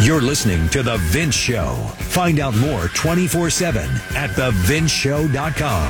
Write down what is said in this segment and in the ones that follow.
You're listening to The Vince Show. Find out more 24/7 at thevinceshow.com.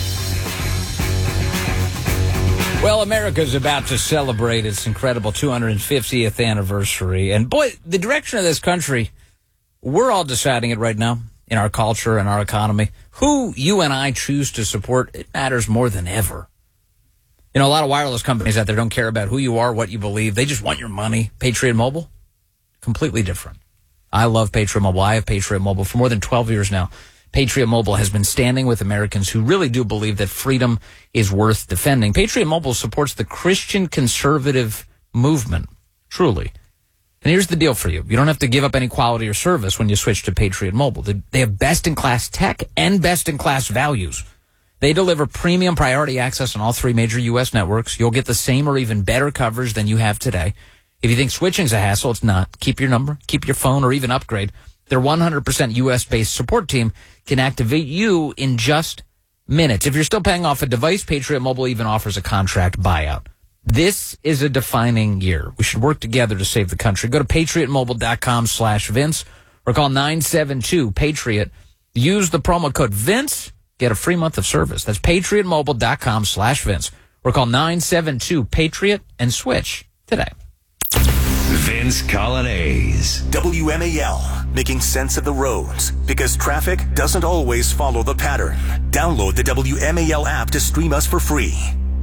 Well, America's about to celebrate its incredible 250th anniversary. And boy, the direction of this country, we're all deciding it right now in our culture and our economy. Who you and I choose to support, it matters more than ever. You know, a lot of wireless companies out there don't care about who you are, what you believe. They just want your money. Patriot Mobile, completely different. I love Patriot Mobile. I have Patriot Mobile for more than 12 years now. Patriot Mobile has been standing with Americans who really do believe that freedom is worth defending. Patriot Mobile supports the Christian conservative movement, truly. And here's the deal for you. You don't have to give up any quality or service when you switch to Patriot Mobile. They have best-in-class tech and best-in-class values. They deliver premium priority access on all three major U.S. networks. You'll get the same or even better coverage than you have today. If you think switching's a hassle, it's not. Keep your number, keep your phone, or even upgrade. Their 100% U.S.-based support team can activate you in just minutes. If you're still paying off a device, Patriot Mobile even offers a contract buyout. This is a defining year. We should work together to save the country. Go to patriotmobile.com/Vince or call 972-PATRIOT. Use the promo code Vince. Get a free month of service. That's patriotmobile.com/Vince or call 972-PATRIOT and switch today. Vince Coglianese. WMAL, making sense of the roads, because traffic doesn't always follow the pattern. Download the WMAL app to stream us for free.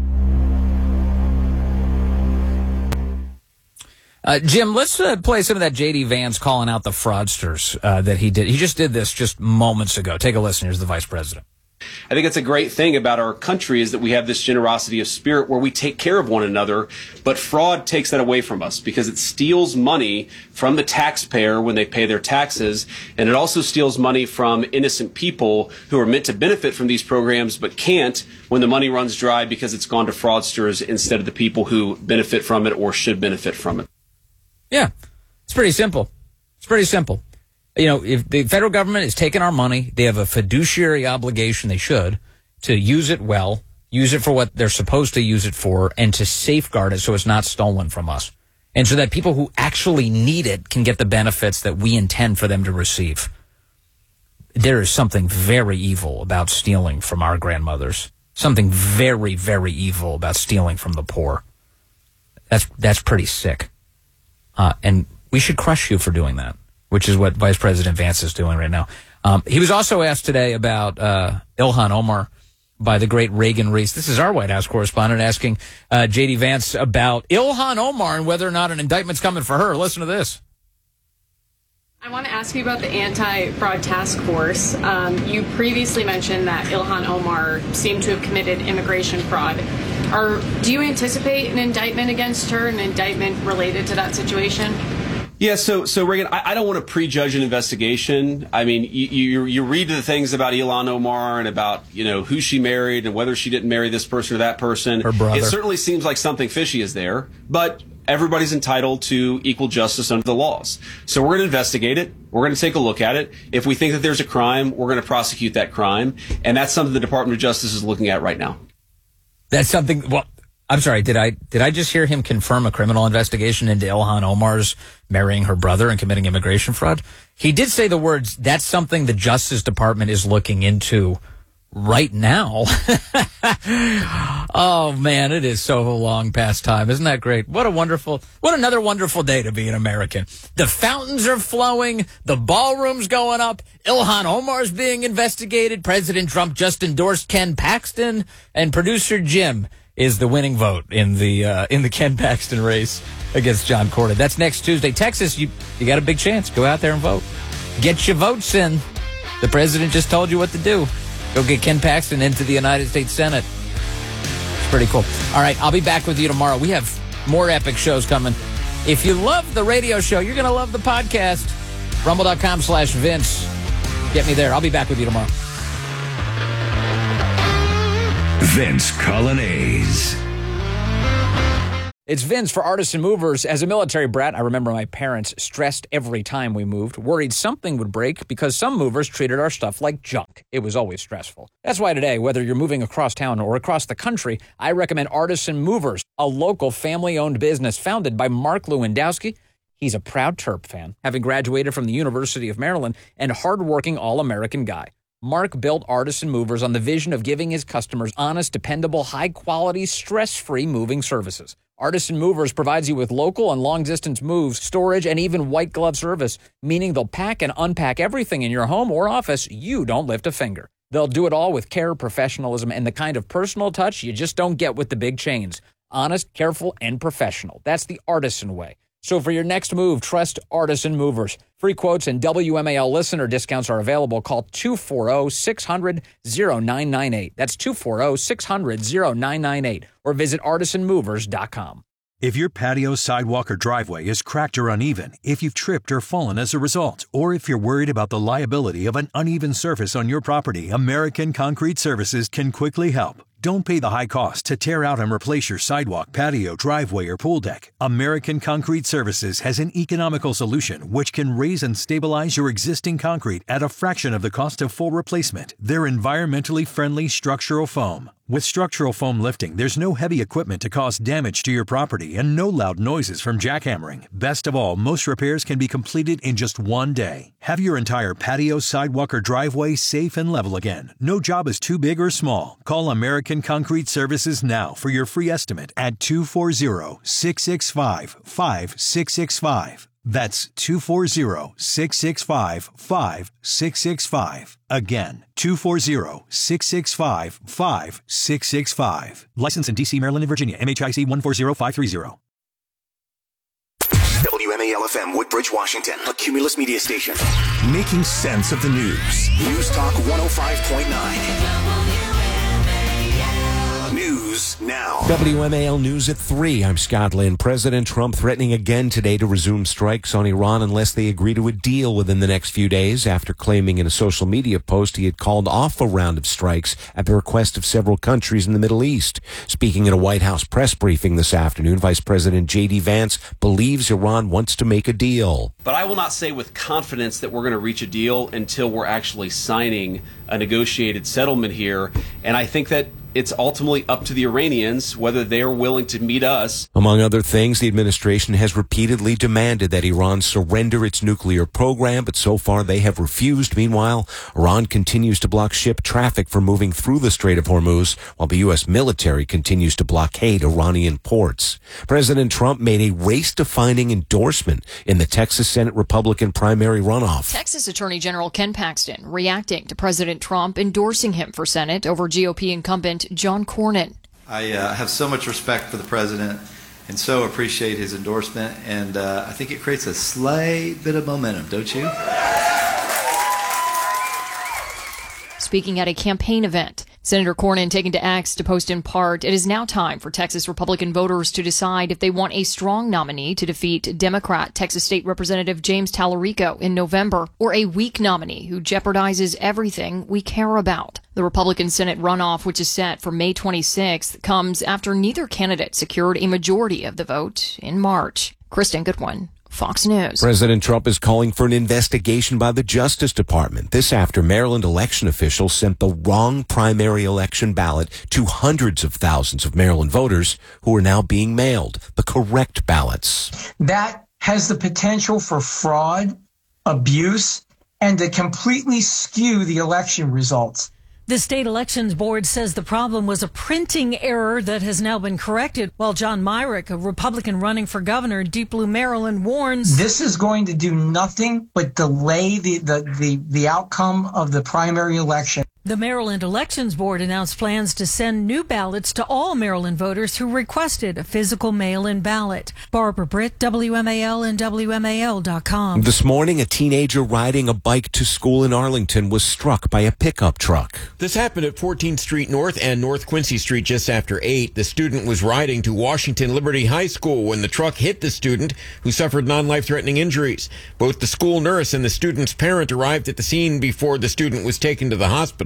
Jim, let's play some of that J.D. Vance calling out the fraudsters that he did. He just did this just moments ago. Take a listen. Here's the vice president. I think it's a great thing about our country is that we have this generosity of spirit where we take care of one another, but fraud takes that away from us because it steals money from the taxpayer when they pay their taxes, and it also steals money from innocent people who are meant to benefit from these programs but can't when the money runs dry because it's gone to fraudsters instead of the people who benefit from it or should benefit from it. Yeah, it's pretty simple. It's pretty simple. You know, if the federal government is taking our money, they have a fiduciary obligation, they should, to use it well, use it for what they're supposed to use it for, and to safeguard it so it's not stolen from us. And so that people who actually need it can get the benefits that we intend for them to receive. There is something very evil about stealing from our grandmothers. Something very, very evil about stealing from the poor. That's pretty sick. And we should crush you for doing that, which is what Vice President Vance is doing right now. He was also asked today about Ilhan Omar by the great Reagan Reese. This is our White House correspondent asking J.D. Vance about Ilhan Omar and whether or not an indictment's coming for her. Listen to this. I want to ask you about the anti-fraud task force. You previously mentioned that Ilhan Omar seemed to have committed immigration fraud. Do you anticipate an indictment against her, an indictment related to that situation? Yeah, so Reagan, I don't want to prejudge an investigation. I mean, you read the things about Ilhan Omar and about, you know, who she married and whether she didn't marry this person or that person. Her brother. It certainly seems like something fishy is there, but everybody's entitled to equal justice under the laws. So we're going to investigate it. We're going to take a look at it. If we think that there's a crime, we're going to prosecute that crime. And that's something the Department of Justice is looking at right now. That's something, well, I'm sorry, did I just hear him confirm a criminal investigation into Ilhan Omar's marrying her brother and committing immigration fraud? He did say the words, that's something the Justice Department is looking into right now. Oh, man, it is so long past time. Isn't that great? What another wonderful day to be an American. The fountains are flowing. The ballroom's going up. Ilhan Omar's being investigated. President Trump just endorsed Ken Paxton. And producer Jim is the winning vote in the Ken Paxton race against John Cornyn. That's next Tuesday. Texas, you got a big chance. Go out there and vote. Get your votes in. The president just told you what to do. Go get Ken Paxton into the United States Senate. It's pretty cool. All right, I'll be back with you tomorrow. We have more epic shows coming. If you love the radio show, you're going to love the podcast. Rumble.com/Vince. Get me there. I'll be back with you tomorrow. Vince Coglianese. It's Vince for Artisan Movers. As a military brat, I remember my parents stressed every time we moved, worried something would break because some movers treated our stuff like junk. It was always stressful. That's why today, whether you're moving across town or across the country, I recommend Artisan Movers, a local family-owned business founded by Mark Lewandowski. He's a proud Terp fan, having graduated from the University of Maryland, and hardworking all-American guy. Mark built Artisan Movers on the vision of giving his customers honest, dependable, high-quality, stress-free moving services. Artisan Movers provides you with local and long-distance moves, storage, and even white glove service, meaning they'll pack and unpack everything in your home or office. You don't lift a finger. They'll do it all with care, professionalism, and the kind of personal touch you just don't get with the big chains. Honest, careful, and professional. That's the Artisan way. So for your next move, trust Artisan Movers. Free quotes and WMAL listener discounts are available. Call 240-600-0998. That's 240-600-0998. Or visit artisanmovers.com. If your patio, sidewalk, or driveway is cracked or uneven, if you've tripped or fallen as a result, or if you're worried about the liability of an uneven surface on your property, American Concrete Services can quickly help. Don't pay the high cost to tear out and replace your sidewalk, patio, driveway, or pool deck. American Concrete Services has an economical solution which can raise and stabilize your existing concrete at a fraction of the cost of full replacement. They're environmentally friendly structural foam. With structural foam lifting, there's no heavy equipment to cause damage to your property and no loud noises from jackhammering. Best of all, most repairs can be completed in just one day. Have your entire patio, sidewalk, or driveway safe and level again. No job is too big or small. Call American Concrete Services now for your free estimate at 240-665-5665. That's 240-665-5665. Again, 240-665-5665. Licensed in D.C., Maryland, and Virginia. MHIC 140530. WMAL-FM, Woodbridge, Washington. A Cumulus media station. Making sense of the news. News Talk 105.9. News now. WMAL News at 3. I'm Scott Lynn. President Trump threatening again today to resume strikes on Iran unless they agree to a deal within the next few days, after claiming in a social media post he had called off a round of strikes at the request of several countries in the Middle East. Speaking at a White House press briefing this afternoon, Vice President J.D. Vance believes Iran wants to make a deal. But I will not say with confidence that we're going to reach a deal until we're actually signing a negotiated settlement here. And I think that it's ultimately up to the Iranians whether they are willing to meet us. Among other things, the administration has repeatedly demanded that Iran surrender its nuclear program, but so far they have refused. Meanwhile, Iran continues to block ship traffic from moving through the Strait of Hormuz, while the U.S. military continues to blockade Iranian ports. President Trump made a race-defining endorsement in the Texas Senate Republican primary runoff. Texas Attorney General Ken Paxton reacting to President Trump endorsing him for Senate over GOP incumbent John Cornyn. I have so much respect for the president and so appreciate his endorsement, and I think it creates a slight bit of momentum, don't you? Speaking at a campaign event, Senator Cornyn taking to X to post in part, "It is now time for Texas Republican voters to decide if they want a strong nominee to defeat Democrat Texas State Representative James Tallarico in November, or a weak nominee who jeopardizes everything we care about." The Republican Senate runoff, which is set for May 26th, comes after neither candidate secured a majority of the vote in March. Kristen Goodwin, Fox News. President Trump is calling for an investigation by the Justice Department. This after Maryland election officials sent the wrong primary election ballot to hundreds of thousands of Maryland voters who are now being mailed the correct ballots. That has the potential for fraud, abuse, and to completely skew the election results. The state elections board says the problem was a printing error that has now been corrected, while John Myrick, a Republican running for governor in Deep Blue, Maryland, warns this is going to do nothing but delay the outcome of the primary election. The Maryland Elections Board announced plans to send new ballots to all Maryland voters who requested a physical mail-in ballot. Barbara Britt, WMAL and WMAL.com. This morning, a teenager riding a bike to school in Arlington was struck by a pickup truck. This happened at 14th Street North and North Quincy Street just after 8. The student was riding to Washington Liberty High School when the truck hit the student, who suffered non-life-threatening injuries. Both the school nurse and the student's parent arrived at the scene before the student was taken to the hospital.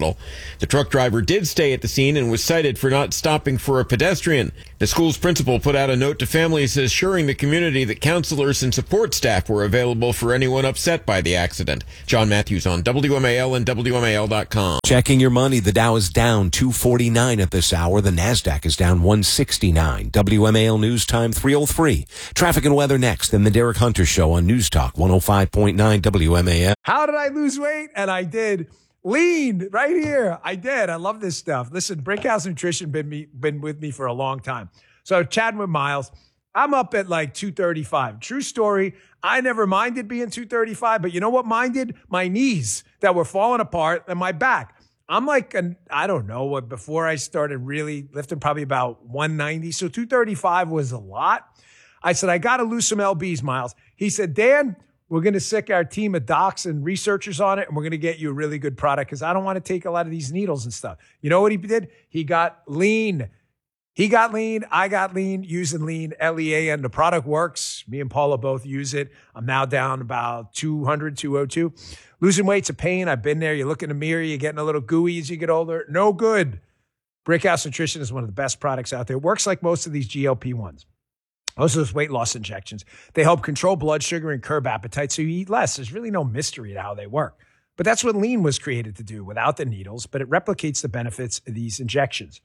hospital. The truck driver did stay at the scene and was cited for not stopping for a pedestrian. The school's principal put out a note to families assuring the community that counselors and support staff were available for anyone upset by the accident. John Matthews on WMAL and WMAL.com. Checking your money. The Dow is down 249 at this hour. The NASDAQ is down 169. WMAL News Time 3:03. Traffic and weather next. Then the Derek Hunter Show on News Talk 105.9 WMAL. How did I lose weight? And I did. Lean right here. I did. I love this stuff. Listen, Brickhouse Nutrition been with me for a long time. So chatting with Miles, I'm up at like 235. True story. I never minded being 235, but you know what minded? My knees that were falling apart and my back. I'm like, I don't know what, before I started really lifting, probably about 190. So 235 was a lot. I said, I got to lose some LBs, Miles. He said, Dan, we're going to sick our team of docs and researchers on it, and we're going to get you a really good product because I don't want to take a lot of these needles and stuff. You know what he did? He got lean. He got lean. I got lean, using lean, Lean. The product works. Me and Paula both use it. I'm now down about 200, 202. Losing weight's a pain. I've been there. You look in the mirror, you're getting a little gooey as you get older. No good. Brickhouse Nutrition is one of the best products out there. It works like most of these GLP-1s. Most of those weight loss injections, they help control blood sugar and curb appetite so you eat less. There's really no mystery to how they work. But that's what lean was created to do without the needles, but it replicates the benefits of these injections.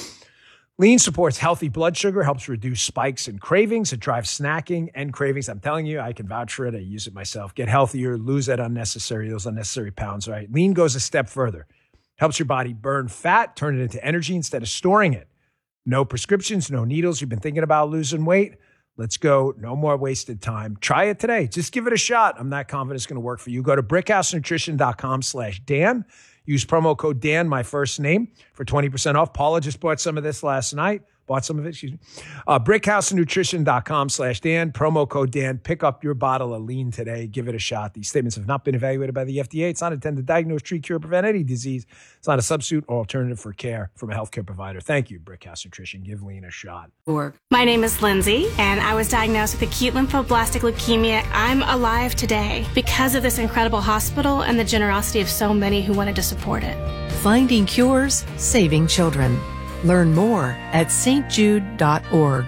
Lean supports healthy blood sugar, helps reduce spikes and cravings. It drives snacking and cravings. I'm telling you, I can vouch for it. I use it myself. Get healthier, lose those unnecessary pounds, right? Lean goes a step further. Helps your body burn fat, turn it into energy instead of storing it. No prescriptions, no needles. You've been thinking about losing weight? Let's go. No more wasted time. Try it today. Just give it a shot. I'm not confident it's going to work for you. Go to brickhousenutrition.com/Dan. Use promo code Dan, my first name, for 20% off. Paula just bought some of this last night. brickhousenutrition.com/Dan. Promo code Dan. Pick up your bottle of lean today. Give it a shot. These statements have not been evaluated by the FDA. It's not intended to diagnose, treat, cure, prevent any disease. It's not a substitute or alternative for care from a healthcare provider. Thank you, Brickhouse Nutrition. Give lean a shot. My name is Lindsay, and I was diagnosed with acute lymphoblastic leukemia. I'm alive today because of this incredible hospital and the generosity of so many who wanted to support it. Finding cures, saving children. Learn more at stjude.org.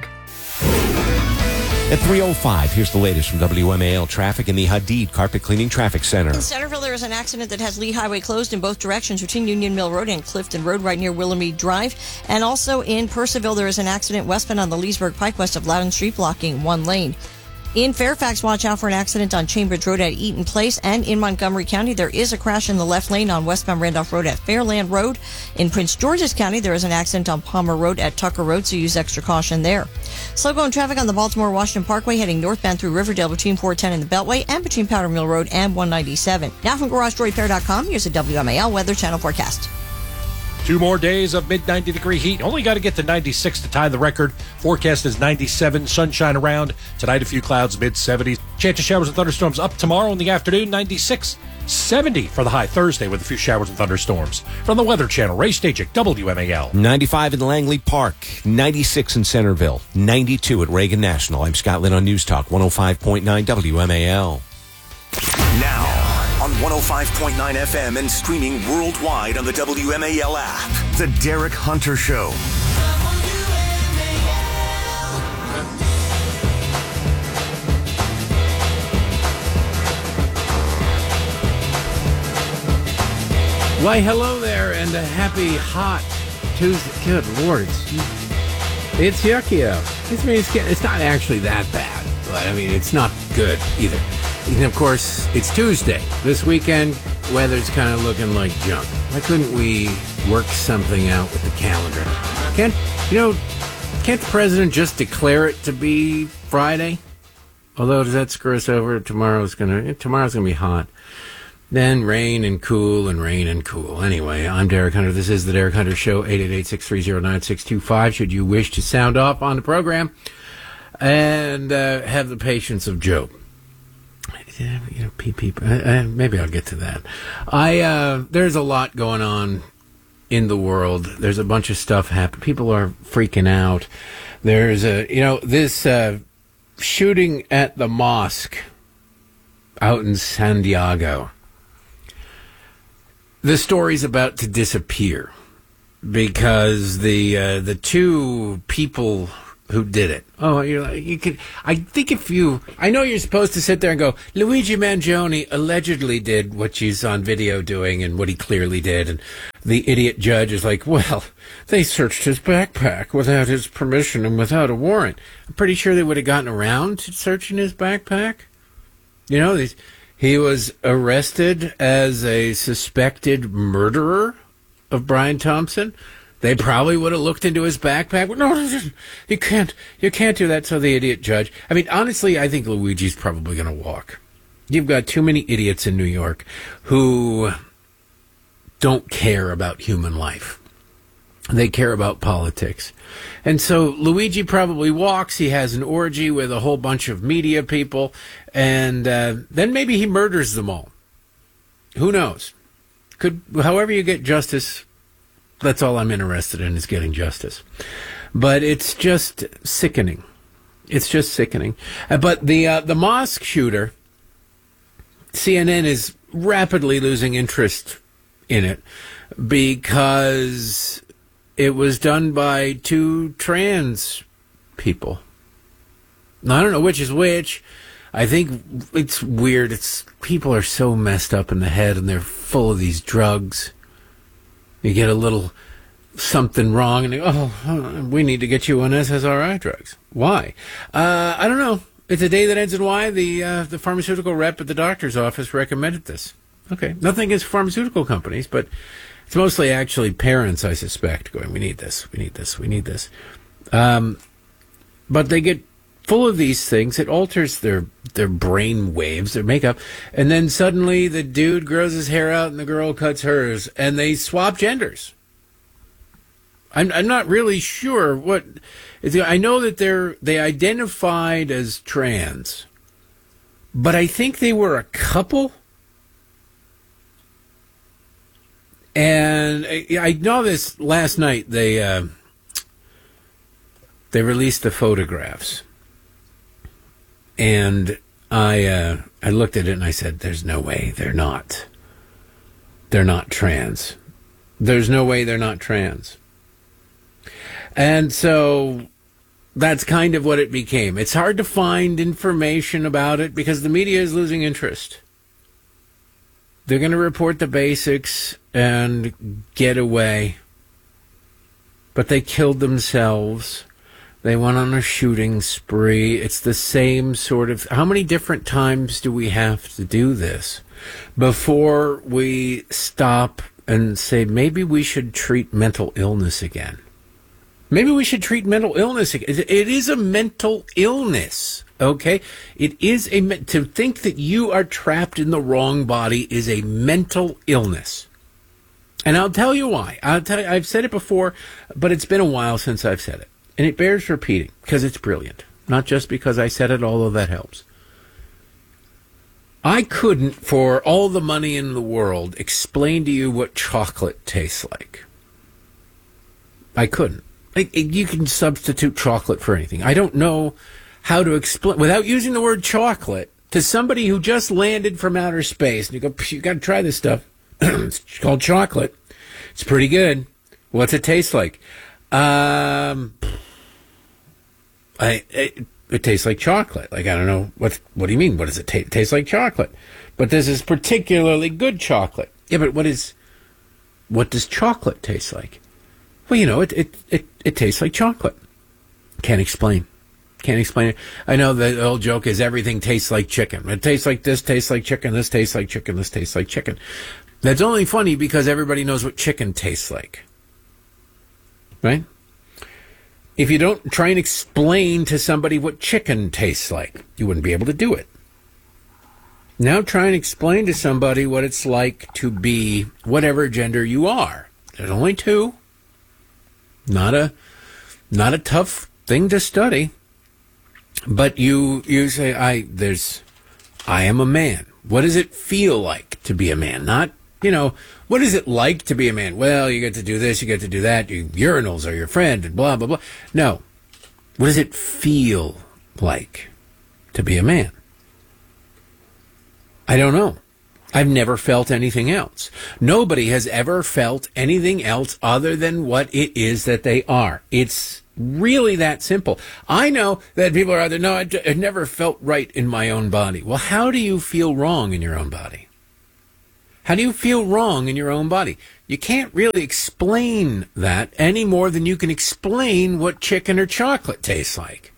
At 3:05, here's the latest from WMAL traffic in the Hadid Carpet Cleaning Traffic Center. In Centerville, there is an accident that has Lee Highway closed in both directions between Union Mill Road and Clifton Road right near Willamette Drive. And also in Purcellville, there is an accident westbound on the Leesburg Pike west of Loudon Street blocking one lane. In Fairfax, watch out for an accident on Chambridge Road at Eaton Place. And in Montgomery County, there is a crash in the left lane on westbound Randolph Road at Fairland Road. In Prince George's County, there is an accident on Palmer Road at Tucker Road, so use extra caution there. Slow going traffic on the Baltimore-Washington Parkway heading northbound through Riverdale between 410 and the Beltway and between Powder Mill Road and 197. Now from GarageDoorRepair.com, here's a WMAL Weather Channel forecast. 2 more days of mid-90-degree heat. Only got to get to 96 to tie the record. Forecast is 97, sunshine around. Tonight, a few clouds, mid-70s. Chance of showers and thunderstorms up tomorrow in the afternoon, 96. 70 for the high Thursday with a few showers and thunderstorms. From the Weather Channel, Ray Stachik, WMAL. 95 in Langley Park, 96 in Centerville, 92 at Reagan National. I'm Scott Lynn on News Talk 105.9 WMAL. Now on 105.9 FM and streaming worldwide on the WMAL app. The Derek Hunter Show. Why, hello there, and a happy hot Tuesday. Good Lord, it's yucky out. It's not actually that bad, but I mean, it's not good either. And of course, it's Tuesday. This weekend, weather's kind of looking like junk. Why couldn't we work something out with the calendar? Can't the president just declare it to be Friday? Although, does that screw us over? Tomorrow's gonna be hot. Then rain and cool and rain and cool. Anyway, I'm Derek Hunter. This is the Derek Hunter Show, 888-630-9625. Should you wish to sound off on the program and have the patience of Job. Maybe I'll get to that. There's a lot going on in the world. There's a bunch of stuff happening. People are freaking out. There's this shooting at the mosque out in San Diego. the story's about to disappear because the two people who did it. Oh, you could. I think I know you're supposed to sit there and go, Luigi Mangione allegedly did what she's on video doing and what he clearly did, and the idiot judge is like, well, they searched his backpack without his permission and without a warrant. I'm pretty sure they would have gotten around to searching his backpack. You know, he was arrested as a suspected murderer of Brian Thompson. They probably would have looked into his backpack. No, you can't do that. So the idiot judge. I mean, honestly, I think Luigi's probably going to walk. You've got too many idiots in New York who don't care about human life. They care about politics. And so Luigi probably walks. He has an orgy with a whole bunch of media people. And then maybe he murders them all. Who knows? However you get justice, that's all I'm interested in, is getting justice. But it's just sickening. It's just sickening. But the mosque shooter, CNN is rapidly losing interest in it because it was done by two trans people. Now, I don't know which is which. I think it's weird. People are so messed up in the head and they're full of these drugs. You get a little something wrong and they go, oh, we need to get you on SSRI drugs. Why? I don't know. It's a day that ends in Y. The pharmaceutical rep at the doctor's office recommended this. Okay. Nothing against pharmaceutical companies, but it's mostly actually parents, I suspect, going, we need this, we need this, we need this. But they get full of these things. It alters their brain waves, their makeup. And then suddenly the dude grows his hair out and the girl cuts hers. And they swap genders. I'm not really sure what... I know that they identified as trans. But I think they were a couple. And I know this last night. They released the photographs. And I looked at it and I said, there's no way they're not trans. There's no way they're not trans. And so that's kind of what it became. It's hard to find information about it because the media is losing interest. They're going to report the basics and get away. But they killed themselves. They went on a shooting spree. It's the same sort of... How many different times do we have to do this before we stop and say, maybe we should treat mental illness again? Maybe we should treat mental illness again. It is a mental illness, okay? It is to think that you are trapped in the wrong body is a mental illness. And I'll tell you why. I've said it before, but it's been a while since I've said it. And it bears repeating because it's brilliant. Not just because I said it, although that helps. I couldn't, for all the money in the world, explain to you what chocolate tastes like. I couldn't. You can substitute chocolate for anything. I don't know how to explain, without using the word chocolate, to somebody who just landed from outer space. And you go, you got to try this stuff. It's called chocolate. It's pretty good. What's it taste like? It tastes like chocolate. Like, I don't know. What do you mean? What does it taste? It tastes like chocolate. But this is particularly good chocolate. Yeah, but what does chocolate taste like? Well, you know, it tastes like chocolate. Can't explain it. I know the old joke is everything tastes like chicken. It tastes like this, tastes like chicken, this tastes like chicken, this tastes like chicken. That's only funny because everybody knows what chicken tastes like. Right? If you don't try and explain to somebody what chicken tastes like, you wouldn't be able to do it. Now try and explain to somebody what it's like to be whatever gender you are. There's only two. Not a tough thing to study. But you say, I am a man. What does it feel like to be a man? Not, what is it like to be a man? Well, you get to do this, you get to do that. Urinals are your friend and blah, blah, blah. No. What does it feel like to be a man? I don't know. I've never felt anything else. Nobody has ever felt anything else other than what it is that they are. It's really that simple. I know that people are out there, no, I never felt right in my own body. Well, how do you feel wrong in your own body? How do you feel wrong in your own body? You can't really explain that any more than you can explain what chicken or chocolate tastes like.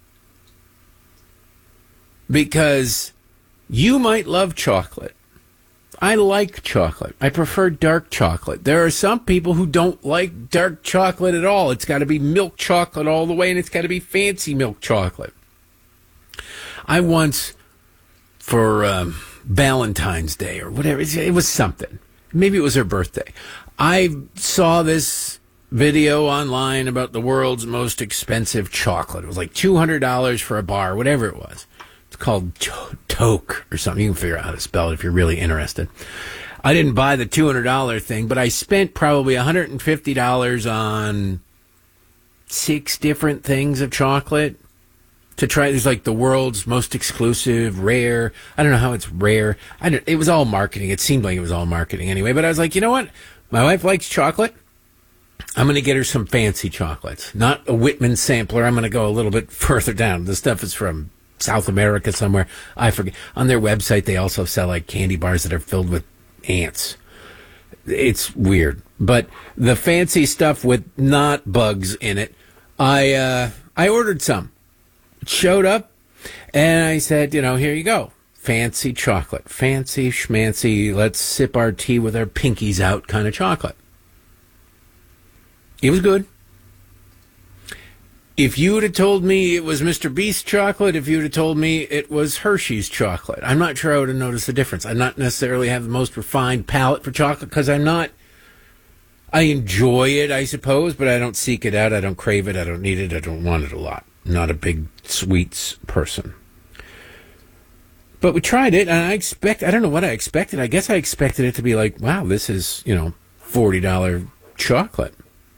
Because you might love chocolate. I like chocolate. I prefer dark chocolate. There are some people who don't like dark chocolate at all. It's got to be milk chocolate all the way, and it's got to be fancy milk chocolate. I once, for Valentine's Day or whatever, it was something. Maybe it was her birthday. I saw this video online about the world's most expensive chocolate. It was like $200 for a bar, whatever it was. Called Toke or something. You can figure out how to spell it if you're really interested. I didn't buy the $200 thing, but I spent probably $150 on 6 different things of chocolate to try. There's like the world's most exclusive, rare. I don't know how it's rare. It was all marketing. It seemed like it was all marketing anyway, but I was like, you know what? My wife likes chocolate. I'm going to get her some fancy chocolates, not a Whitman sampler. I'm going to go a little bit further down. The stuff is from South America somewhere. I forget. On their website, they also sell like candy bars that are filled with ants. It's weird. But the fancy stuff with not bugs in it, I ordered some. It showed up, and I said, here you go. Fancy chocolate. Fancy schmancy, let's sip our tea with our pinkies out kind of chocolate. It was good. If you would have told me it was Mr. Beast chocolate, if you would have told me it was Hershey's chocolate, I'm not sure I would have noticed the difference. I not necessarily have the most refined palate for chocolate because I enjoy it, I suppose, but I don't seek it out. I don't crave it. I don't need it. I don't want it a lot. I'm not a big sweets person. But we tried it, and I don't know what I expected. I guess I expected it to be like, wow, this is, $40 chocolate.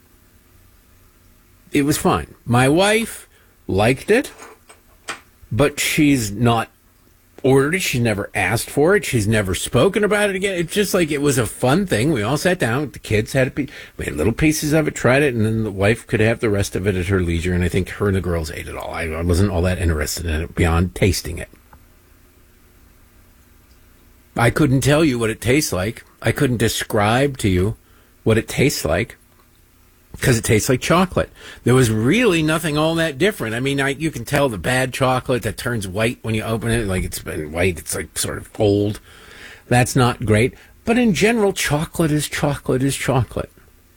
It was fine. My wife liked it, but she's not ordered it. She's never asked for it. She's never spoken about it again. It's just like it was a fun thing. We all sat down. The kids had we had little pieces of it, tried it, and then the wife could have the rest of it at her leisure, and I think her and the girls ate it all. I wasn't all that interested in it beyond tasting it. I couldn't tell you what it tastes like. I couldn't describe to you what it tastes like. Because it tastes like chocolate. There was really nothing all that different. I mean, you can tell the bad chocolate that turns white when you open it. Like it's been white. It's like sort of old. That's not great. But in general, chocolate is chocolate is chocolate.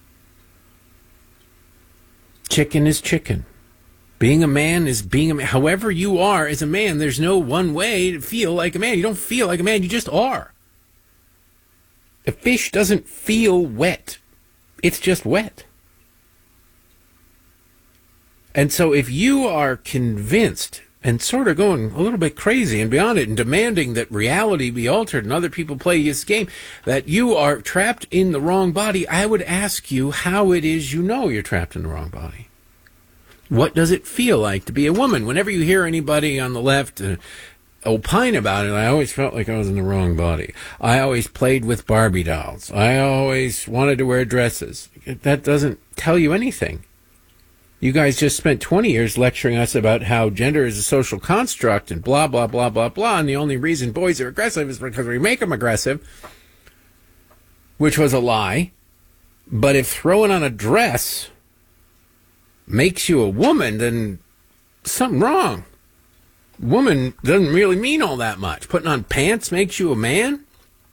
Chicken is chicken. Being a man is being a man. However you are as a man, there's no one way to feel like a man. You don't feel like a man. You just are. A fish doesn't feel wet. It's just wet. And so if you are convinced and sort of going a little bit crazy and beyond it and demanding that reality be altered and other people play this game, that you are trapped in the wrong body, I would ask you how it is you're trapped in the wrong body. What does it feel like to be a woman? Whenever you hear anybody on the left opine about it, I always felt like I was in the wrong body. I always played with Barbie dolls. I always wanted to wear dresses. That doesn't tell you anything. You guys just spent 20 years lecturing us about how gender is a social construct and blah, blah, blah, blah, blah. And the only reason boys are aggressive is because we make them aggressive, which was a lie. But if throwing on a dress makes you a woman, then something wrong. Woman doesn't really mean all that much. Putting on pants makes you a man?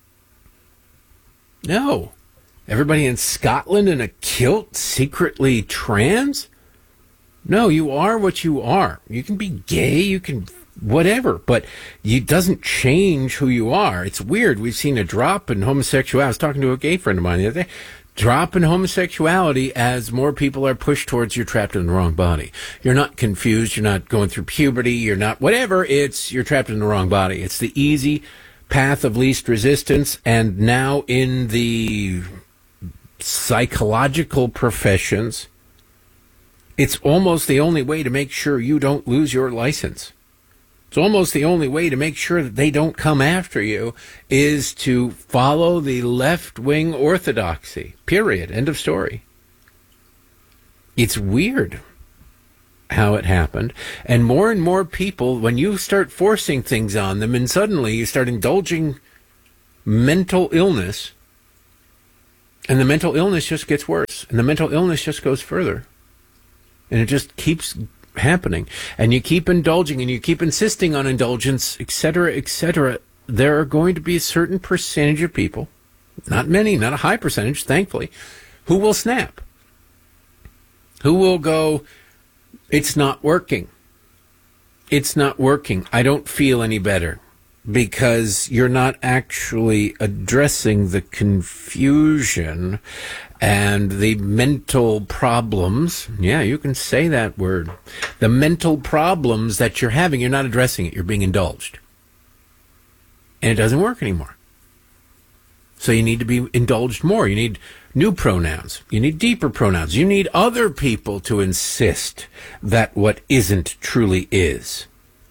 No. Everybody in Scotland in a kilt secretly trans? No, you are what you are. You can be gay, you can whatever, but it doesn't change who you are. It's weird. We've seen a drop in homosexuality. I was talking to a gay friend of mine the other day. Drop in homosexuality as more people are pushed towards you're trapped in the wrong body. You're not confused. You're not going through puberty. You're not whatever. You're trapped in the wrong body. It's the easy path of least resistance. And now in the psychological professions, it's almost the only way to make sure you don't lose your license. It's almost the only way to make sure that they don't come after you is to follow the left-wing orthodoxy. Period. End of story. It's weird how it happened. And more people, when you start forcing things on them and suddenly you start indulging mental illness, and the mental illness just gets worse, and the mental illness just goes further. And it just keeps happening. And you keep indulging, and you keep insisting on indulgence, etc., etc. There are going to be a certain percentage of people, not many, not a high percentage, thankfully, who will snap. Who will go, it's not working. It's not working. I don't feel any better. Because you're not actually addressing the confusion and the mental problems. Yeah, you can say that word. The mental problems that you're having, you're not addressing it. You're being indulged. And it doesn't work anymore. So you need to be indulged more. You need new pronouns. You need deeper pronouns. You need other people to insist that what isn't truly is.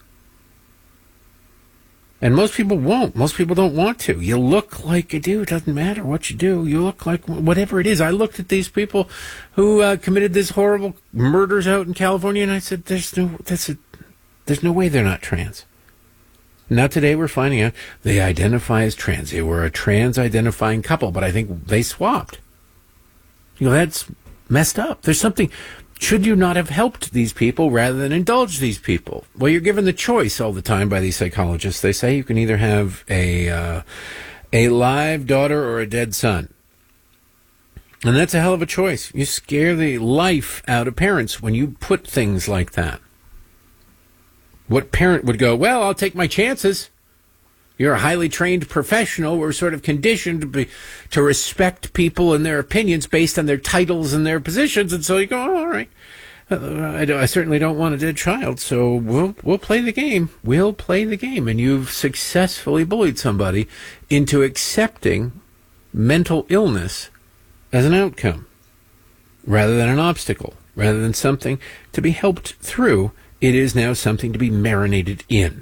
And most people won't. Most people don't want to. You look like you do. It doesn't matter what you do. You look like whatever it is. I looked at these people who committed these horrible murders out in California, and I said, there's no way they're not trans. Now today we're finding out they identify as trans. They were a trans-identifying couple, but I think they swapped. That's messed up. There's something... Should you not have helped these people rather than indulge these people? Well, you're given the choice all the time by these psychologists. They say you can either have a live daughter or a dead son. And that's a hell of a choice. You scare the life out of parents when you put things like that. What parent would go, well, I'll take my chances. You're a highly trained professional. We're sort of conditioned to respect people and their opinions based on their titles and their positions. And so you go, oh, all right. I certainly don't want a dead child, so we'll play the game. We'll play the game. And you've successfully bullied somebody into accepting mental illness as an outcome rather than an obstacle, rather than something to be helped through. It is now something to be marinated in.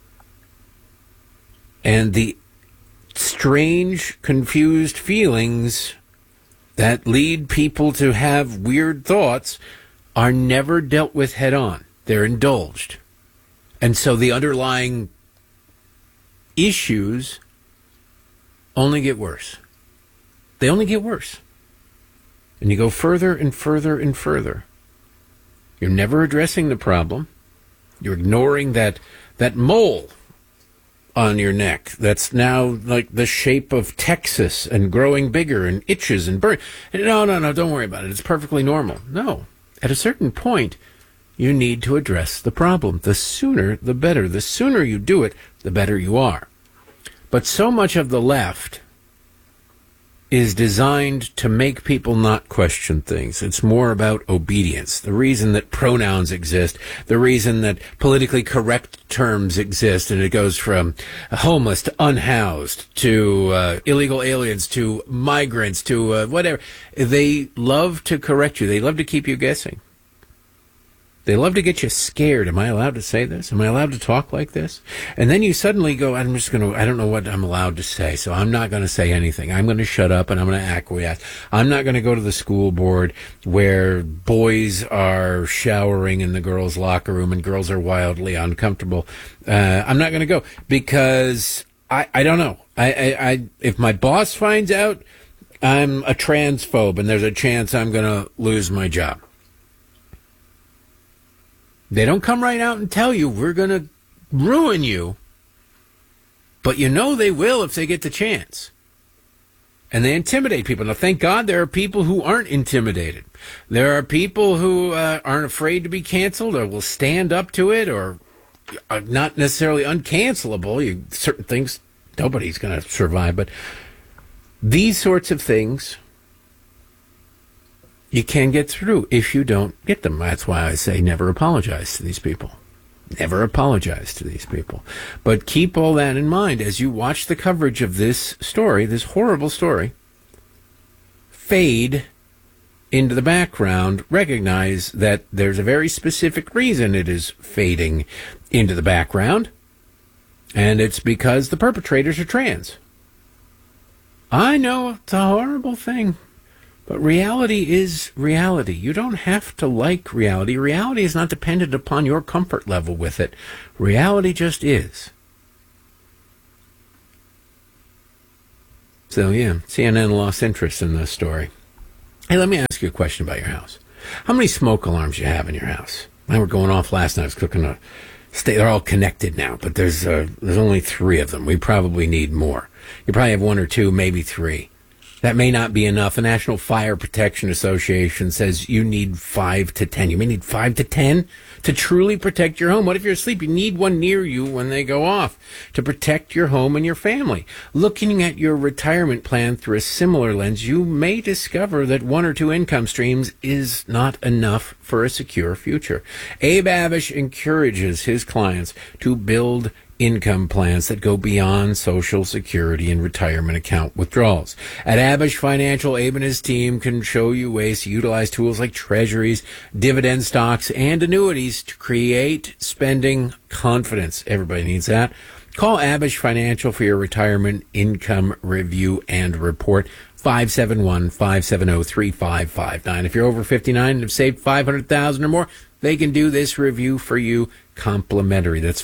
And the strange, confused feelings that lead people to have weird thoughts are never dealt with head on. They're indulged. And so the underlying issues only get worse. They only get worse. And you go further and further and further. You're never addressing the problem. You're ignoring that mole on your neck that's now like the shape of Texas and growing bigger and itches and burns. No, don't worry about it. It's perfectly normal. No. At a certain point, you need to address the problem. The sooner, the better. The sooner you do it, the better you are. But so much of the left is designed to make people not question things. It's more about obedience. The reason that pronouns exist, the reason that politically correct terms exist, and it goes from homeless to unhoused to illegal aliens to migrants to whatever. They love to correct you. They love to keep you guessing. They love to get you scared. Am I allowed to say this? Am I allowed to talk like this? And then you suddenly go, I don't know what I'm allowed to say, so I'm not going to say anything. I'm going to shut up and I'm going to acquiesce. I'm not going to go to the school board where boys are showering in the girls' locker room and girls are wildly uncomfortable. I'm not going to go because I don't know. If my boss finds out I'm a transphobe and there's a chance I'm going to lose my job. They don't come right out and tell you, we're going to ruin you. But you know they will if they get the chance. And they intimidate people. Now, thank God there are people who aren't intimidated. There are people who aren't afraid to be canceled or will stand up to it or are not necessarily uncancelable. Certain things, nobody's going to survive. But these sorts of things you can get through if you don't get them. That's why I say never apologize to these people. Never apologize to these people. But keep all that in mind as you watch the coverage of this story, this horrible story, fade into the background, recognize that there's a very specific reason it is fading into the background, and it's because the perpetrators are trans. I know it's a horrible thing, but reality is reality. You don't have to like reality. Reality is not dependent upon your comfort level with it. Reality just is. So, yeah, CNN lost interest in this story. Hey, let me ask you a question about your house. How many smoke alarms you have in your house? Mine were going off last night. I was cooking a steak. They're all connected now, but there's only 3 of them. We probably need more. You probably have 1 or 2, maybe 3. That may not be enough. The National Fire Protection Association says you need 5 to 10. You may need 5 to 10 to truly protect your home. What if you're asleep? You need one near you when they go off to protect your home and your family. Looking at your retirement plan through a similar lens, you may discover that 1 or 2 income streams is not enough for a secure future. Abe Abish encourages his clients to build income plans that go beyond Social Security and retirement account withdrawals. At Abish Financial, Abe and his team can show you ways to utilize tools like treasuries, dividend stocks, and annuities to create spending confidence. Everybody needs that. Call Abish Financial for your retirement income review and report. 571-570-3559. If you're over 59 and have saved $500,000 or more, they can do this review for you complimentary. That's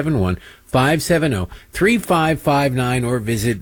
571-570-3559 or visit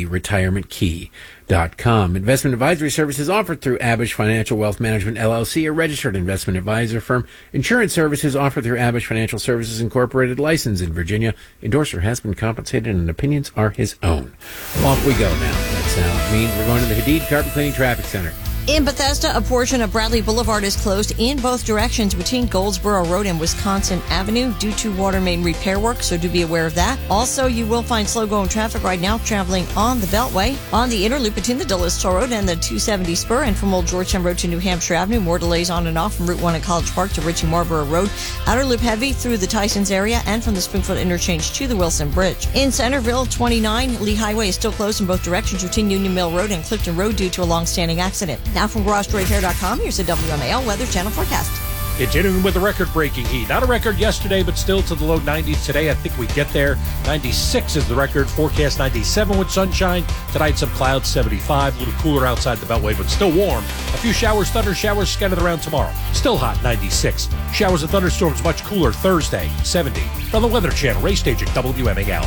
theretirementkey.com. Investment advisory services offered through Abish Financial Wealth Management, LLC, a registered investment advisor firm. Insurance services offered through Abish Financial Services Incorporated, license in Virginia. Endorser has been compensated and opinions are his own. Off we go now. That means we're going to the Hadid Carpet Cleaning Traffic Center. In Bethesda, a portion of Bradley Boulevard is closed in both directions between Goldsboro Road and Wisconsin Avenue due to water main repair work, so do be aware of that. Also, you will find slow-going traffic right now traveling on the Beltway, on the inner loop between the Dulles Toll Road and the 270 spur, and from Old Georgetown Road to New Hampshire Avenue. More delays on and off from Route 1 at College Park to Ritchie Marlborough Road. Outer loop heavy through the Tysons area and from the Springfield Interchange to the Wilson Bridge. In Centerville, 29 Lee Highway is still closed in both directions between Union Mill Road and Clifton Road due to a long-standing accident. Now from GarageDoorRepair.com, here's a WMAL Weather Channel forecast. Continuing with the record-breaking heat. Not a record yesterday, but still to the low 90s today. I think we get there. 96 is the record. Forecast 97 with sunshine. Tonight, some clouds, 75. A little cooler outside the Beltway, but still warm. A few showers, thunder showers scattered around tomorrow. Still hot, 96. Showers and thunderstorms much cooler Thursday, 70. From the Weather Channel, Ray Stage at WMAL.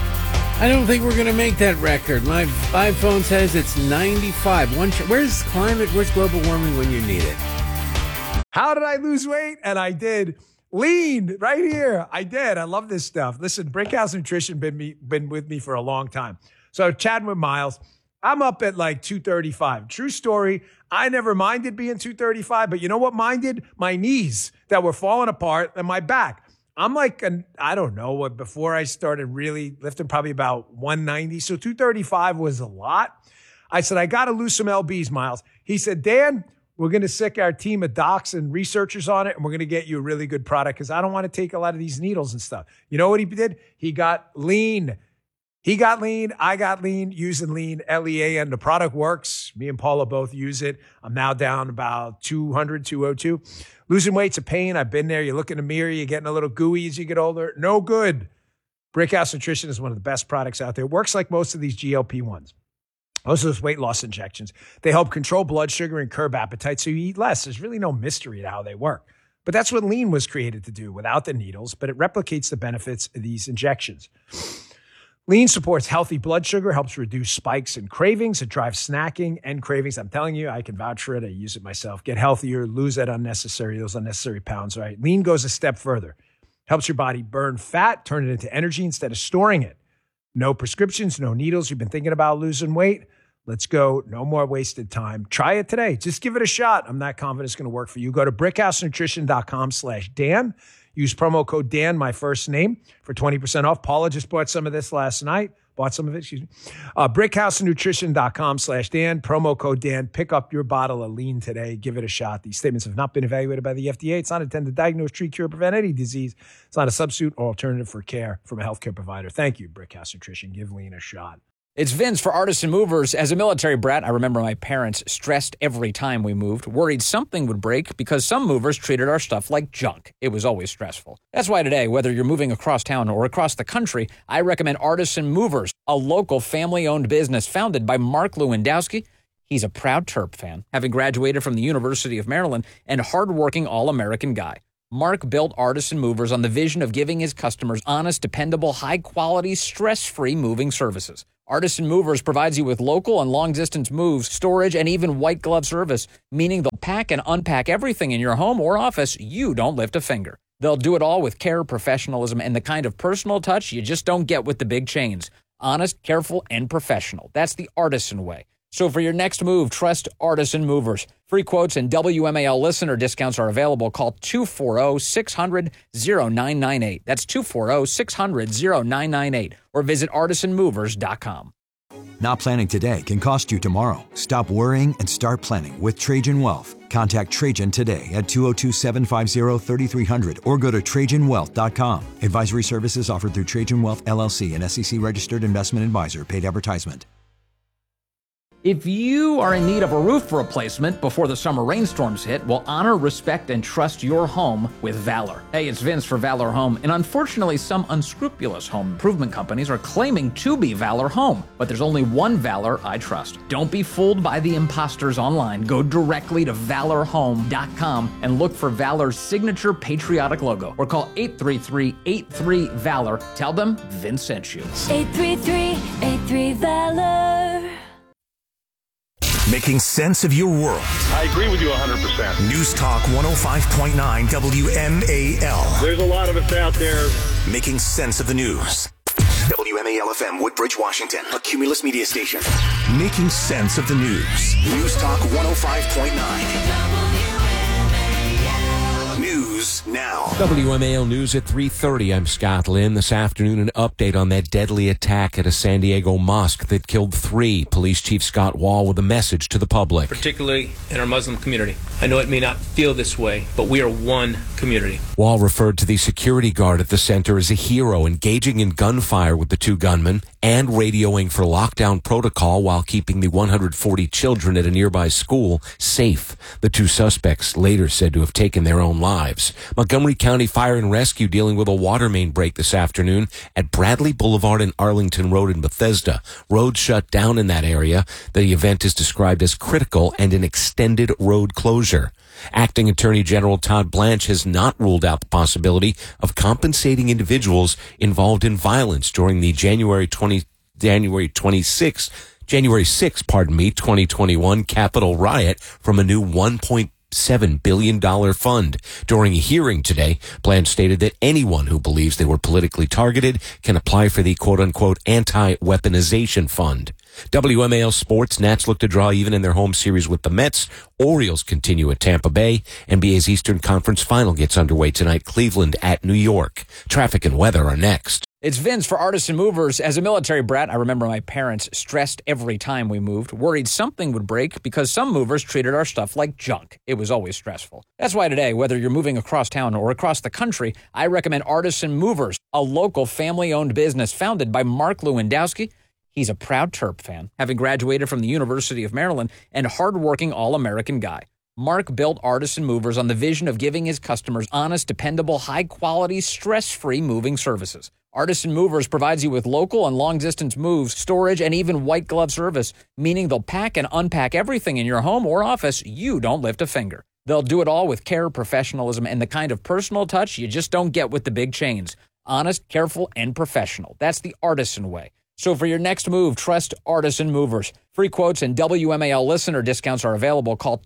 I don't think we're going to make that record. My iPhone says it's 95. Where's climate? Where's global warming when you need it? How did I lose weight? And I did. Lean right here. I did. I love this stuff. Listen, Brickhouse Nutrition been with me for a long time. So chatting with Miles, I'm up at like 235. True story. I never minded being 235, but you know what minded? My knees that were falling apart and my back. I'm like, I don't know what, before I started really lifting, probably about 190. So 235 was a lot. I said, I got to lose some LBs, Miles. He said, Dan, we're going to sick our team of docs and researchers on it, and we're going to get you a really good product because I don't want to take a lot of these needles and stuff. You know what he did? He got lean. He got lean. I got lean, using lean, L-E-A-N. The product works. Me and Paula both use it. I'm now down about 200, 202. Losing weight's a pain. I've been there. You look in the mirror, you're getting a little gooey as you get older. No good. Brickhouse Nutrition is one of the best products out there. It works like most of these GLP-1s. Most of those weight loss injections. They help control blood sugar and curb appetite so you eat less. There's really no mystery to how they work. But that's what lean was created to do without the needles, but it replicates the benefits of these injections. Lean supports healthy blood sugar, helps reduce spikes and cravings. It drives snacking and cravings. I'm telling you, I can vouch for it. I use it myself. Get healthier, lose those unnecessary pounds, right? Lean goes a step further. Helps your body burn fat, turn it into energy instead of storing it. No prescriptions, no needles. You've been thinking about losing weight? Let's go. No more wasted time. Try it today. Just give it a shot. I'm not confident it's going to work for you. Go to brickhousenutrition.com/Dan. Use promo code Dan, my first name, for 20% off. Paula just bought some of this last night. Brickhousenutrition.com/Dan. Promo code Dan. Pick up your bottle of lean today. Give it a shot. These statements have not been evaluated by the FDA. It's not intended to diagnose, treat, cure, prevent any disease. It's not a substitute or alternative for care from a healthcare provider. Thank you, Brickhouse Nutrition. Give lean a shot. It's Vince for Artisan Movers. As a military brat, I remember my parents stressed every time we moved, worried something would break because some movers treated our stuff like junk. It was always stressful. That's why today, whether you're moving across town or across the country, I recommend Artisan Movers, a local family-owned business founded by Mark Lewandowski. He's a proud Terp fan, having graduated from the University of Maryland, and hardworking all-American guy. Mark built Artisan Movers on the vision of giving his customers honest, dependable, high-quality, stress-free moving services. Artisan Movers provides you with local and long-distance moves, storage, and even white glove service, meaning they'll pack and unpack everything in your home or office. You don't lift a finger. They'll do it all with care, professionalism, and the kind of personal touch you just don't get with the big chains. Honest, careful, and professional. That's the Artisan way. So for your next move, trust Artisan Movers. Free quotes and WMAL listener discounts are available. Call 240-600-0998. That's 240-600-0998. Or visit artisanmovers.com. Not planning today can cost you tomorrow. Stop worrying and start planning with Trajan Wealth. Contact Trajan today at 202-750-3300 or go to TrajanWealth.com. Advisory services offered through Trajan Wealth, LLC, an SEC-registered investment advisor. Paid advertisement. If you are in need of a roof replacement before the summer rainstorms hit, well, honor, respect, and trust your home with Valor. Hey, it's Vince for Valor Home, and unfortunately, some unscrupulous home improvement companies are claiming to be Valor Home, but there's only one Valor I trust. Don't be fooled by the imposters online. Go directly to ValorHome.com and look for Valor's signature patriotic logo, or call 833-83-VALOR. Tell them Vince sent you. 833-83-VALOR. Making sense of your world. I agree with you 100%. News Talk 105.9 WMAL. There's a lot of us out there. Making sense of the news. WMAL-FM, Woodbridge, Washington. A Cumulus media station. Making sense of the news. News Talk 105.9. News now. WMAL News at 3:30. I'm Scott Lynn. This afternoon, an update on that deadly attack at a San Diego mosque that killed 3. Police Chief Scott Wall with a message to the public. Particularly in our Muslim community. I know it may not feel this way, but we are one community. Wall referred to the security guard at the center as a hero, engaging in gunfire with the 2 gunmen and radioing for lockdown protocol while keeping the 140 children at a nearby school safe. The 2 suspects later said to have taken their own lives. Montgomery County Fire and Rescue dealing with a water main break this afternoon at Bradley Boulevard and Arlington Road in Bethesda. Roads shut down in that area. The event is described as critical and an extended road closure. Acting Attorney General Todd Blanche has not ruled out the possibility of compensating individuals involved in violence during the January 6, 2021 Capitol riot from a new $1.7 billion fund. During a hearing today, Blanche stated that anyone who believes they were politically targeted can apply for the quote-unquote anti-weaponization fund. WMAL Sports, Nats look to draw even in their home series with the Mets. Orioles continue at Tampa Bay. NBA's Eastern Conference Final gets underway tonight. Cleveland at New York. Traffic and weather are next. It's Vince for Artisan Movers. As a military brat, I remember my parents stressed every time we moved, worried something would break because some movers treated our stuff like junk. It was always stressful. That's why today, whether you're moving across town or across the country, I recommend Artisan Movers, a local family-owned business founded by Mark Lewandowski. He's a proud Terp fan, having graduated from the University of Maryland, and hardworking all-American guy. Mark built Artisan Movers on the vision of giving his customers honest, dependable, high-quality, stress-free moving services. Artisan Movers provides you with local and long-distance moves, storage, and even white glove service, meaning they'll pack and unpack everything in your home or office. You don't lift a finger. They'll do it all with care, professionalism, and the kind of personal touch you just don't get with the big chains. Honest, careful, and professional. That's the Artisan way. So for your next move, trust Artisan Movers. Free quotes and WMAL listener discounts are available. Call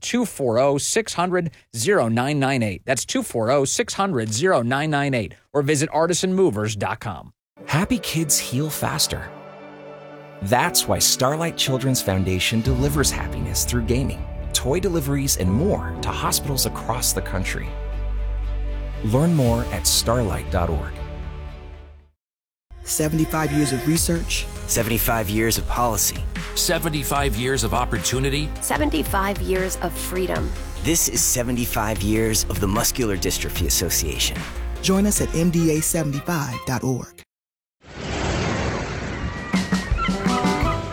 240-600-0998. That's 240-600-0998. Or visit artisanmovers.com. Happy kids heal faster. That's why Starlight Children's Foundation delivers happiness through gaming, toy deliveries, and more to hospitals across the country. Learn more at starlight.org. 75 years of research. 75 years of policy. 75 years of opportunity. 75 years of freedom. This is 75 years of the Muscular Dystrophy Association. Join us at mda75.org.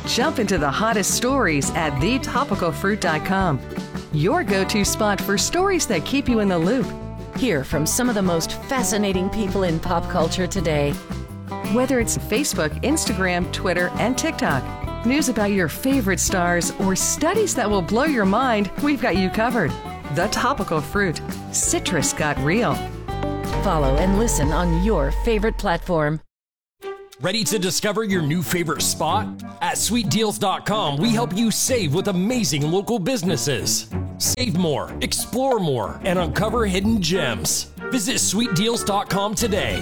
Jump into the hottest stories at thetopicalfruit.com. Your go-to spot for stories that keep you in the loop. Hear from some of the most fascinating people in pop culture today. Whether it's Facebook, Instagram, Twitter, and TikTok, news about your favorite stars, or studies that will blow your mind, we've got you covered. The Topical Fruit. Citrus got real. Follow and listen on your favorite platform. Ready to discover your new favorite spot? At sweetdeals.com, we help you save with amazing local businesses. Save more, explore more, and uncover hidden gems. Visit sweetdeals.com today.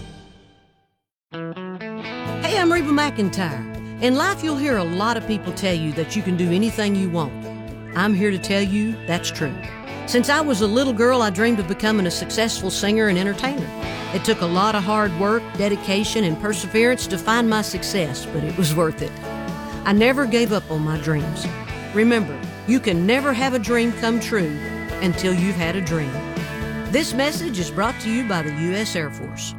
Hey, I'm Reba McEntire. In life, you'll hear a lot of people tell you that you can do anything you want. I'm here to tell you that's true. Since I was a little girl, I dreamed of becoming a successful singer and entertainer. It took a lot of hard work, dedication, and perseverance to find my success, but it was worth it. I never gave up on my dreams. Remember, you can never have a dream come true until you've had a dream. This message is brought to you by the U.S. Air Force.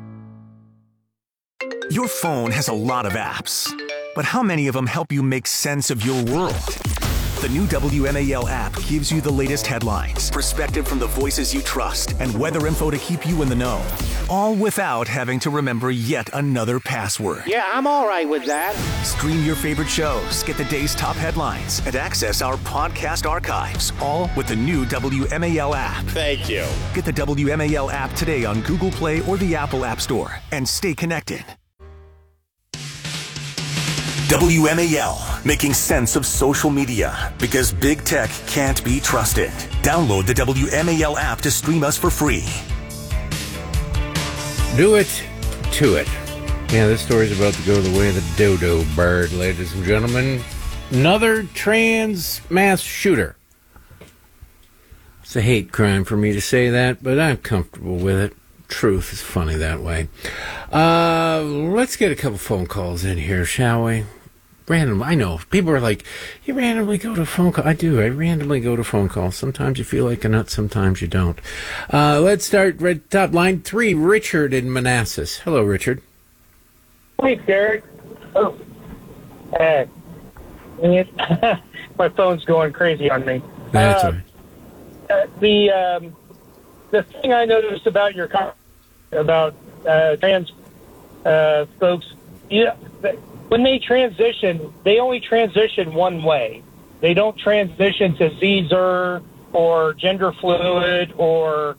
Your phone has a lot of apps, but how many of them help you make sense of your world? The new WMAL app gives you the latest headlines, perspective from the voices you trust, and weather info to keep you in the know. All without having to remember yet another password. Yeah, I'm all right with that. Stream your favorite shows, get the day's top headlines, and access our podcast archives, all with the new WMAL app. Thank you. Get the WMAL app today on Google Play or the Apple App Store, and stay connected. WMAL, making sense of social media, because big tech can't be trusted. Download the WMAL app to stream us for free. Do it to it. Yeah, this story's about to go the way of the dodo bird, ladies and gentlemen. Another trans mass shooter. It's a hate crime for me to say that, but I'm comfortable with it. Truth is funny that way. Let's get a couple phone calls in here, shall we? Random. I know. People are like, you randomly go to a phone call. I do. I randomly go to phone calls. Sometimes you feel like a nut, sometimes you don't. Let's start right top. Line 3, Richard in Manassas. Hello, Richard. Hey, Derek. Oh. My phone's going crazy on me. That's all right. The thing I noticed about your about trans folks, when they transition, they only transition one way. They don't transition to Zer or gender fluid or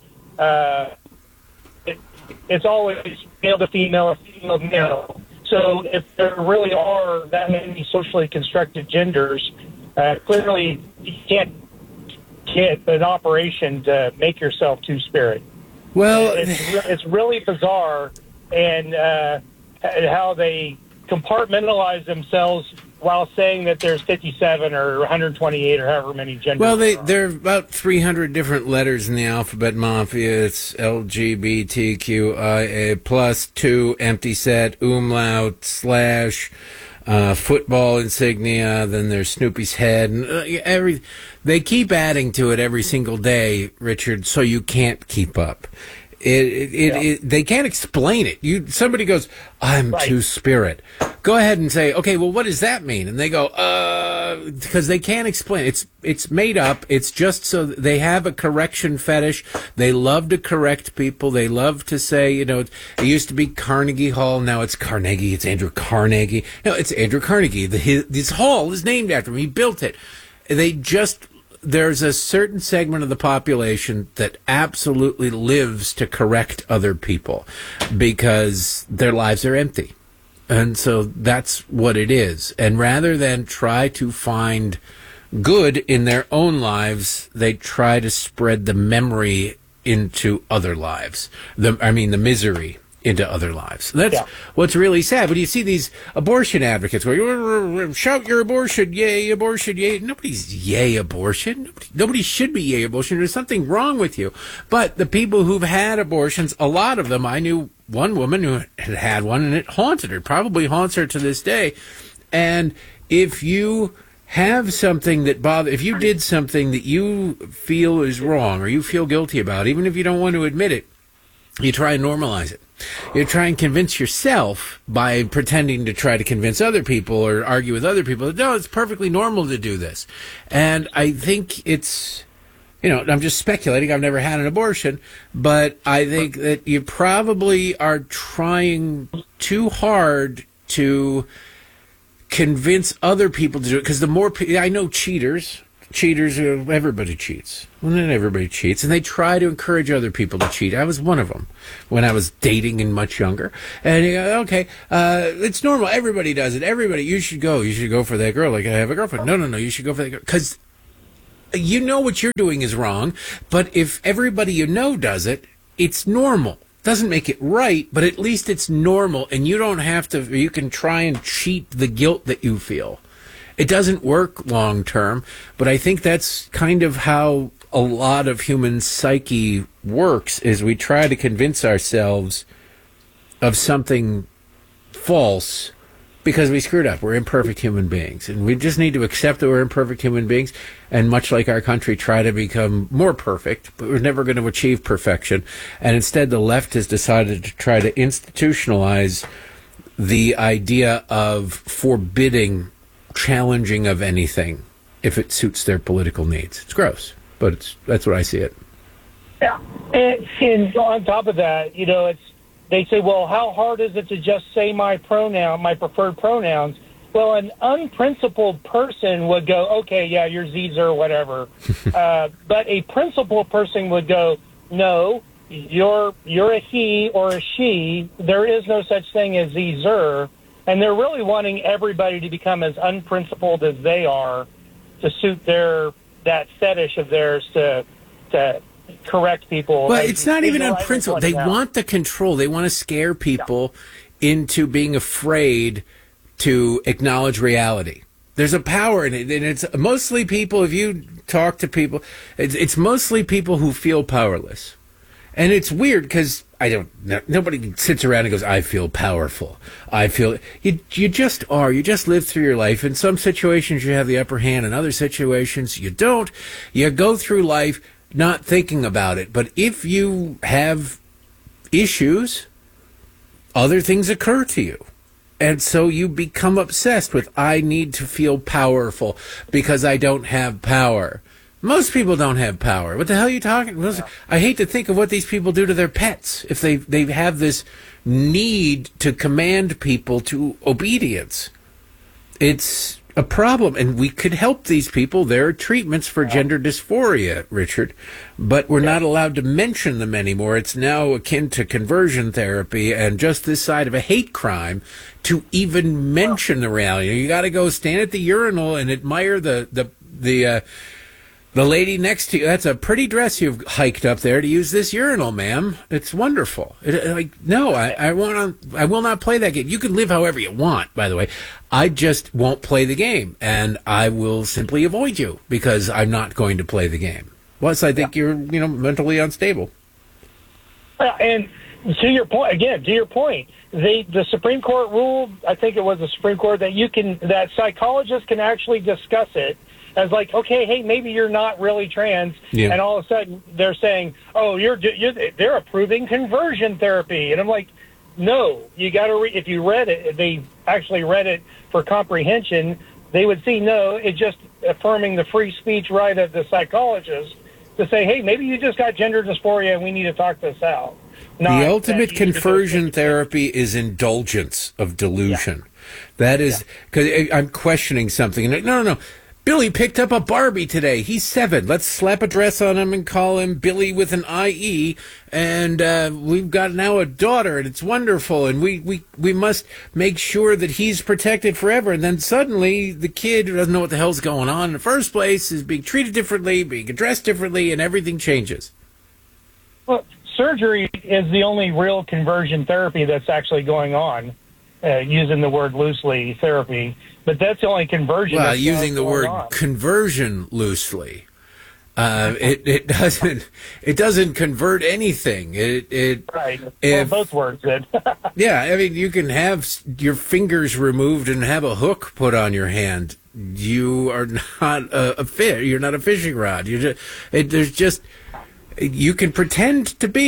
it's always male to female or female to male. So if there really are that many socially constructed genders, clearly you can't get an operation to make yourself two-spirit. Well, it's really bizarre, and how they compartmentalize themselves while saying that there's 57 or 128 or however many genders. Well, there are about 300 different letters in the alphabet mafia. It's LGBTQIA plus 2 empty set umlaut / football insignia. Then there's Snoopy's head, and they keep adding to it every single day, Richard. So you can't keep up. They can't explain it. Somebody goes, I'm two-spirit. Go ahead and say, okay, well, what does that mean? And they go, because they can't explain it. It's made up. It's just so they have a correction fetish. They love to correct people. They love to say, it used to be Carnegie Hall. Now it's Carnegie. It's Andrew Carnegie. No, it's Andrew Carnegie. This hall is named after him. He built it. There's a certain segment of the population that absolutely lives to correct other people because their lives are empty. And so that's what it is. And rather than try to find good in their own lives, they try to spread the memory into other lives. The misery into other lives. That's what's really sad. When you see these abortion advocates going, shout your abortion, yay, abortion, yay. Nobody's yay abortion. Nobody should be yay abortion. There's something wrong with you. But the people who've had abortions, a lot of them, I knew one woman who had one and it haunted her, probably haunts her to this day. And if you have something that if you did something that you feel is wrong or you feel guilty about, even if you don't want to admit it, you try and normalize it. You try and convince yourself by pretending to try to convince other people or argue with other people. No, it's perfectly normal to do this. And I think it's, I'm just speculating. I've never had an abortion, but I think that you probably are trying too hard to convince other people to do it. Because the more I know cheaters, everybody cheats. Well, not everybody cheats, and they try to encourage other people to cheat. I was one of them when I was dating and much younger. And you go, okay, it's normal. Everybody does it. Everybody, you should go. You should go for that girl. Like, I have a girlfriend. No, you should go for that girl. Because you know what you're doing is wrong, but if everybody you know does it, it's normal. Doesn't make it right, but at least it's normal, and you don't have to, you can try and cheat the guilt that you feel. It doesn't work long term, but I think that's kind of how a lot of human psyche works, is we try to convince ourselves of something false because we screwed up. We're imperfect human beings, and we just need to accept that we're imperfect human beings, and much like our country, try to become more perfect, but we're never going to achieve perfection. And instead, the left has decided to try to institutionalize the idea of forbidding challenging of anything if it suits their political needs. It's gross, but that's what I see it. Yeah, and on top of that, they say, well, how hard is it to just say my preferred pronouns? Well, an unprincipled person would go, okay, yeah, you're Z's or whatever. But a principled person would go, no, you're a he or a she. There is no such thing as Z'er. And they're really wanting everybody to become as unprincipled as they are to suit that fetish of theirs to correct people. Well, it's not even unprincipled. They want the control. They want to scare people into being afraid to acknowledge reality. There's a power in it, and it's mostly people, if you talk to people, it's mostly people who feel powerless. And it's weird because nobody sits around and goes, I feel powerful. I feel, you just are. You just live through your life. In some situations, you have the upper hand. In other situations, you don't. You go through life not thinking about it. But if you have issues, other things occur to you. And so you become obsessed with, I need to feel powerful because I don't have power. Most people don't have power. What the hell are you talking about? I hate to think of what these people do to their pets if they have this need to command people to obedience. It's a problem, and we could help these people. There are treatments for gender dysphoria, Richard, but we're not allowed to mention them anymore. It's now akin to conversion therapy and just this side of a hate crime to even mention the reality. You got to go stand at the urinal and admire the lady next to you. That's a pretty dress you've hiked up there to use this urinal, ma'am. It's wonderful. I will not play that game. You can live however you want, by the way. I just won't play the game, and I will simply avoid you because I'm not going to play the game. Plus, I think you're, mentally unstable. And to your point, the Supreme Court ruled, I think it was the Supreme Court, that psychologists can actually discuss it as like, okay, hey, maybe you're not really trans, and all of a sudden they're saying, oh, they're approving conversion therapy, and I'm like, no, you got to if you read it, they actually read it for comprehension, they would see no, it's just affirming the free speech right of the psychologist to say, hey, maybe you just got gender dysphoria and we need to talk this out. The ultimate conversion therapy is indulgence of delusion. Yeah. That is, because I'm questioning something. No. Billy picked up a Barbie today. He's 7. Let's slap a dress on him and call him Billy with an IE. And we've got now a daughter, and it's wonderful. And we must make sure that he's protected forever. And then suddenly the kid who doesn't know what the hell's going on in the first place is being treated differently, being addressed differently, and everything changes. Well, surgery is the only real conversion therapy that's actually going on, using the word loosely, therapy. But that's the only conversion. Well, using the word conversion loosely, it doesn't convert anything. Right. Well, both words did. Yeah, I mean, you can have your fingers removed and have a hook put on your hand. You are not a fish. You're not a fishing rod. You can pretend to be.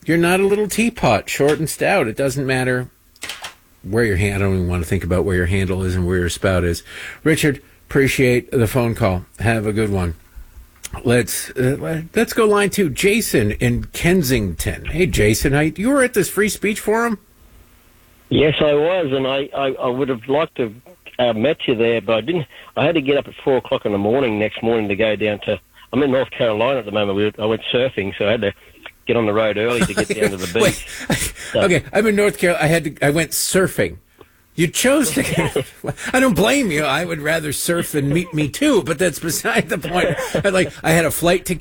You're not a little teapot, short and stout. It doesn't matter where your hand. I don't even want to think about where your handle is and where your spout is. Richard, appreciate the phone call. Have a good one. Let's go line 2. Jason in Kensington. Hey, Jason, you were at this free speech forum? Yes, I was, and I would have liked to have met you there, but I didn't. I had to get up at 4 o'clock in the morning next morning to go down to. I'm in North Carolina at the moment. I went surfing, so I had to get on the road early to get down to the beach. Okay, I'm in North Carolina. I went surfing. You chose to. I don't blame you. I would rather surf than meet me too, but that's beside the point. I had a flight to.